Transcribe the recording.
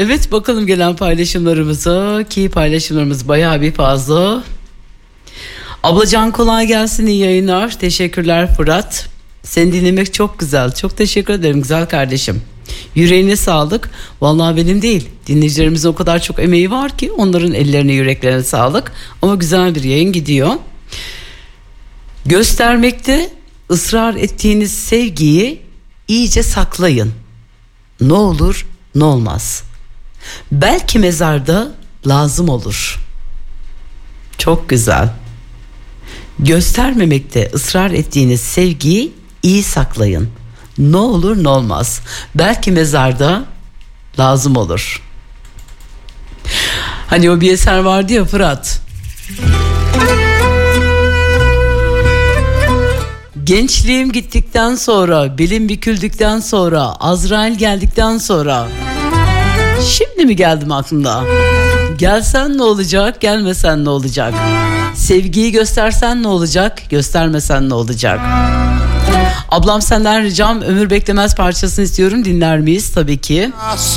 Evet, bakalım gelen paylaşımlarımıza, ki paylaşımlarımız bayağı bir fazla. Ablacan kolay gelsin, iyi yayınlar. Teşekkürler Fırat. Seni dinlemek çok güzel. Çok teşekkür ederim güzel kardeşim. Yüreğine sağlık. Vallahi benim değil, dinleyicilerimizin o kadar çok emeği var ki onların ellerine yüreklerine sağlık. Ama güzel bir yayın gidiyor. Göstermekte ısrar ettiğiniz sevgiyi iyice saklayın. Ne olur ne olmaz. Belki mezarda lazım olur. Çok güzel. Göstermemekte ısrar ettiğiniz sevgiyi iyi saklayın. Ne olur ne olmaz. Belki mezarda lazım olur. Hani o bir eser vardı ya Fırat. Gençliğim gittikten sonra, belim büküldükten sonra, Azrail geldikten sonra. Şimdi mi geldim aklımda? Gelsen ne olacak, gelmesen ne olacak? Sevgiyi göstersen ne olacak, göstermesen ne olacak? Ablam senden ricam Ömür Beklemez parçasını istiyorum, dinler miyiz? Tabii ki.